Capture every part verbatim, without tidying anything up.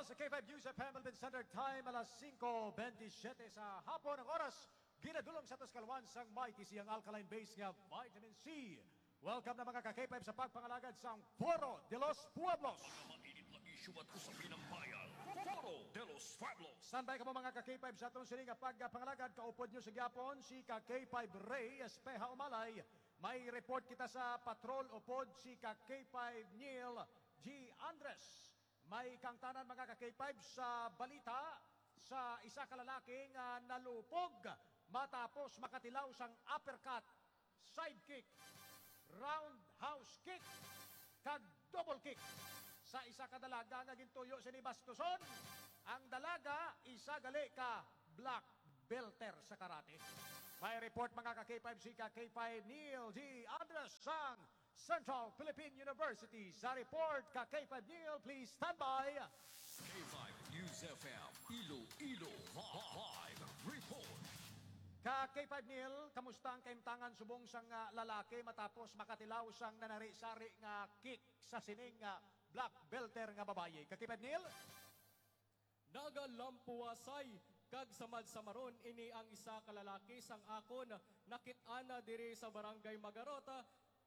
sa K five News F M Melbourne Standard Time, alas singko twenty-seven sa hapon ang oras. Ginadulong sa Tuscalwan sang Mighty siyang alkaline base nga vitamin C. Welcome na mga ka-K five sa pagpangalagad sa Foro de los Pueblos. Mga mainit na isyu at usapin ng bayan. Foro de los Pueblos. Standby ka mo mga ka-K five sa itong sining pagpangalagad. Kaupod nyo sa Gyapon, si ka-K five Ray Espeja Umalay. May report kita sa patrol upod si ka-K five Neil G. Andres. May kangtanan mga ka-K five sa balita sa isa ka lalaking uh, nalupog matapos makatilaw sang uppercut, sidekick, roundhouse kick, kag double kick sa isa ka dalaga nga gintuyo sa ni Bastuson. Ang dalaga isa gali ka black belter sa karate. May report mga ka-K five si ka-K five Neil G. Andres sang Central Philippine University. Sa report ka-K five Neil, please stand by. K five News F M Iloilo Live Report. Ka-K five Neil, kamusta ang kaimtangan subong sang uh, lalaki matapos makatilaw sang nanari-sari nga kick sa sining uh, black belter nga babaye? Ka-K five Neil? Nagalampuasay kag samad samaron ini ang isa ka lalaki sang akon nakit-ana diri sa barangay Magarota,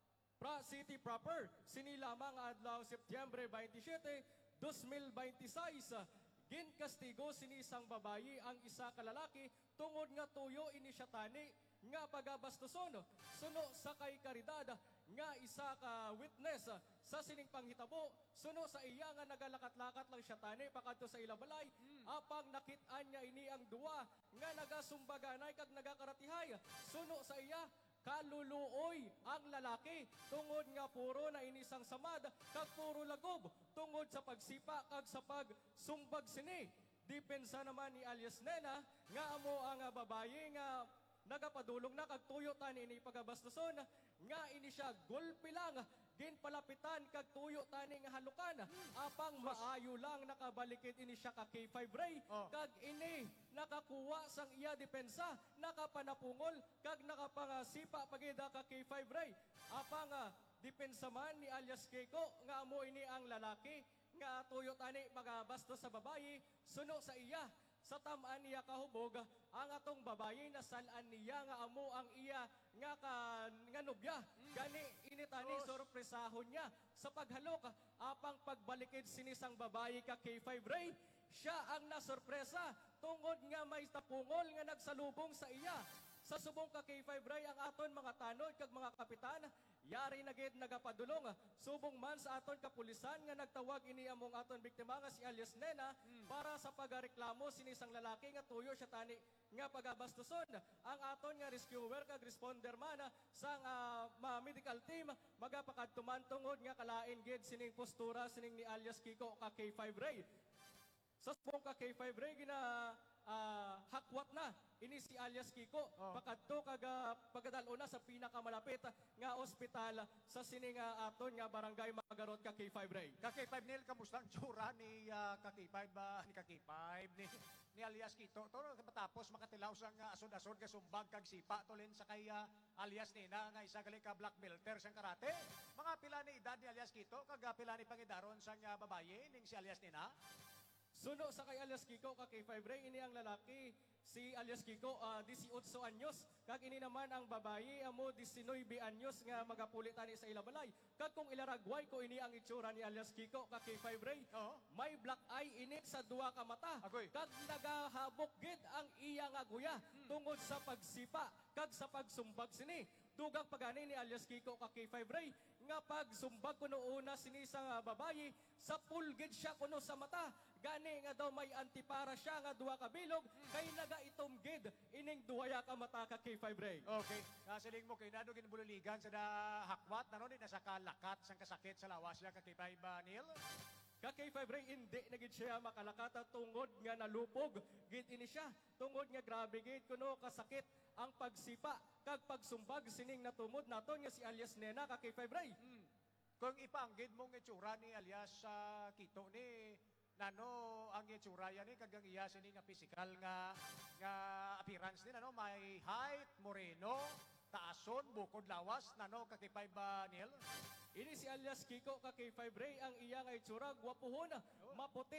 Pra City proper. Sini lamang adlaw Setyembre twenty-seven, two thousand twenty-six. Ginkastigo sini sang babayi ang isa ka lalaki tungod nga tuyo ini siya tani nga pagabastuson. Suno sa kay karidad nga isa ka witness sa sining panghitabo. Suno sa iya nga nagalakat-lakat lang siya tani pakadto sa ilabalay. Mm. Apang nakit-an niya ini ang duwa nga nagasumbaganay kag nagakaratihay. Suno sa iya kaluluoy ang lalaki tungod nga puro na inisang samad kag puro lagob tungod sa pagsipa kag sa pagsumbag sini. Depensa naman ni alias Nena nga amo ang babaye nga nagapadulong na kag tuyo tani ini pagabastuson nga ini siya gulpi lang ginpalapitan kag tuyo tani nga halukan apang maayo lang nakabalikid ini siya ka K five Ray oh. Kag ini nakakuha sang iya depensa nakapanapungol kag nakapangasipa pagida ka K five Ray apang uh, depensa man ni alias Keiko nga amo ini ang lalaki nga tuyo tani magabastos sa babayi suno sa iya. Sa tamaan niya kahubog, ang atong babae na salaan niya nga amo ang iya nga ka, nga nubya. Gani initani sorpresahon niya sa paghalok apang pagbalikid sinisang babae ka K five Ray. Siya ang nasorpresa tungod nga may tapungol nga nagsalubong sa iya. Sa subong ka K five Ray ang aton mga tanod kag mga kapitan yari na gid nagapadulong subong man sa aton kapulisan nga nagtawag ini among aton biktima nga si alias Nena mm. para sa pagareklamo sinisang lalaki nga tuyo siya tani nga pagabastuson. Ang aton nga rescuer kag responder man sang uh, medical team magapakadtuman tungod nga kalain gid sining postura sining ni alias Kiko ka K five Ray. Sa subong ka K five Ray gina uh, hakwat na ini si alias Kiko oh. pakadto kag uh, pagdalo na sa pinakamalapit nga ospital sa sining uh, aton nga barangay Magarot ka K five Ray. Ka K five Neil, kamusta ang tsura ni uh, ka K five ba uh, ni ka K five ni, ni alias Kito? To matapos makatilaw sang uh, asod-asod ka sumbag kag sipa tolin sa kay uh, alias Nina nga isa gali ka black belter sang karate. Mga pila ni edad ni alias Kito kag uh, pila ni pangidaron sang uh, babaye ning si alias Nina? Suno sa kay alias Kiko ka K five Ray ini ang lalaki si alias Kiko uh, eighteen anyos kag ini naman ang babayi amo nineteen anyos nga magapulitan ni sa ilabalay. Kag kung ilaragway ko ini ang itsura ni alias Kiko ka K five Ray. Uh-huh. May black eye ini sa duwa ka mata. Agoy. Kag nagahabok gid ang iya nga guya hmm. tungod sa pagsipa kag sa pagsumbag sini. Dugang pagani ni alias Kiko ka K five Ray nga pagsumbag kuno una sini sa babayi sa pulgid siya kuno sa mata gani nga daw may antipara siya nga duwa ka bilog hmm. kay nagaitomgid ining duwaya ka mata ka K five Ray. Okay, nasiling mo kay nado ginbululigan sa da hakwat nano ni nasa kalakat sang kasakit sa lawas siya ka K five uh, Neil. Ka K five Ray hindi na gid siya makalakata tungod nga nalupog gid ini siya tungod nga grabe gid kuno kasakit ang pagsipa kag pagsumbag sining natumod naton nga si alias Nena ka K five Ray. Hmm. Kung ipanggid mong itsura ni alias uh, Kito ni nano ang itsura yan ni kag ang iya sini nga physical nga nga appearance ni ano may height moreno taason bukod lawas nano ka K five uh, Neil. Ini si alias Kiko ka K five Ray ang iya nga itsura gwapuhon, maputi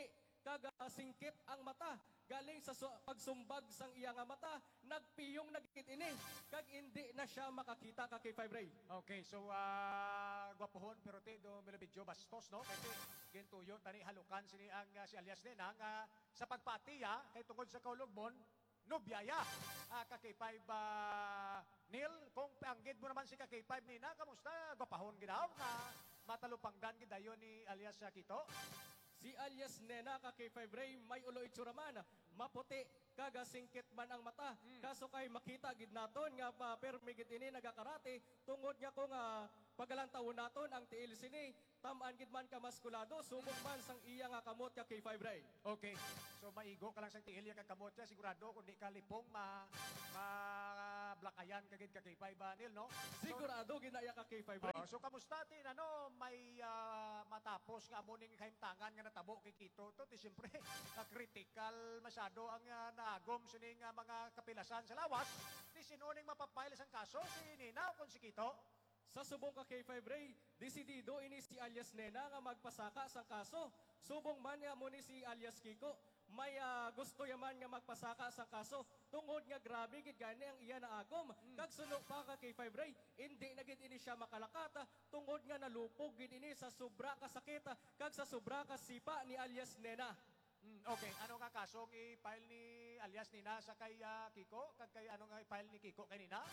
kag ah, singkit ang mata galing sa su- pagsumbag sang iya nga mata nagpiyong nagkit ini kag hindi na siya makakita ka K five Ray. Okay, so uh, gwapohon pero ti do medyo bastos no kasi gintuyo tani halukan sini ang uh, si alias Nena nga sa pagpatiya kay tungod sa kaulugbon nobyaya uh, ka K five uh, Neil kung panggid mo naman si ka K five Nina kamusta gwapahon gidaw nga matalupangdan gidayon ni alias uh, Kito. Si alias Nena ka K five Ray may ulo itsura man, maputi kaga singkit man ang mata. Kaso kay makita gid naton nga pa permi gid ini nagakarate tungod nga kung uh, pagalantaw naton ang tiil sini tamaan gid man ka maskulado subok man sang iya nga kamot ka K five Ray. Okay. So maigo ka lang sa tiilya kag kamot siya sigurado kung di ka lipong ma ma blakayan kagid ka K five uh, Neil no. So, Sigurado gid na iya ka K five Ray. Oh, so kamusta tin ano may ah, matapos nga amo ning kahimtangan nga natabo kay Kito to ti siyempre ah, critical masyado ang uh, naagom sining ah, mga kapilasan sa lawas ni sinuning mapapile sang kaso si Nina o kon si Kito. Sa subong ka K five Ray, desidido ini si alias Nena nga magpasaka sa kaso. Subong man nga mo ni si alias Kiko, may ah, gusto yaman nga magpasaka sa kaso. Tungod nga grabe gid gani ang iya naagom. Kag suno pa ka K five Ray, hindi na gid ini siya makalakata tungod nga nalupog gid ini sa sobra ka sakit kag sa sobra ka sipa ni alias Nena. Mm, okay, ano nga kasong i-file ni alias Nina sa kay ah, Kiko kag kay ano nga i-file ni Kiko kay Nina?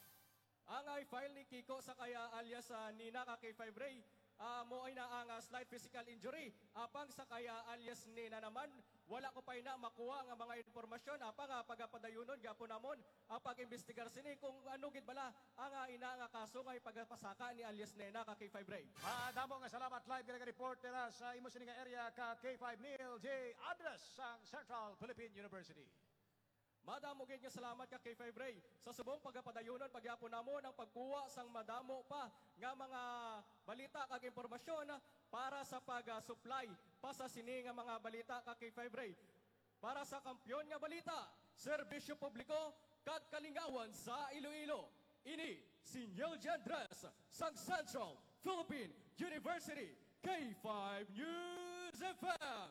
Ang i-file ni Kiko sa kaya alias ah, Nina ka K five Ray, ah, mo ay na ang ah, slight physical injury. Apang sa kaya alias Nina naman, wala ko pa na makuha nga mga informasyon apang uh, pagapadayunon gapon namon ang pag-imbestigar sini kung ano gid bala ang uh, ina nga kaso nga pagpasaka ni alias Nena ka K five Ray. Madamo nga salamat live nga report nila sa imo sini nga area ka K five Neil J. Andres sang Central Philippine University. Madamo gid nga salamat ka K five Ray sa subong pagpapadayunon pagyapon namon ang pagkuha sang madamo pa nga mga balita kag impormasyon para sa pag-supply pa sa sini nga mga balita ka K five Ray. Para sa kampyon nga balita, serbisyo publiko kag kalingawan sa Iloilo. Ini si Neil J. Andres sang Central Philippine University K five News F M.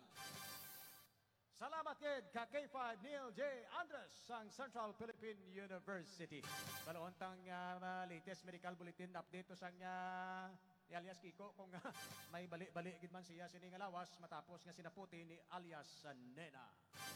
Salamat gid ka K five Neil J. Andres sang Central Philippine University. Balontang uh, latest medical bulletin update to sang uh, ni alias Kiko kung uh, may bali-bali gid man siya sini nga lawas matapos nga sinaputi ni alias Nena.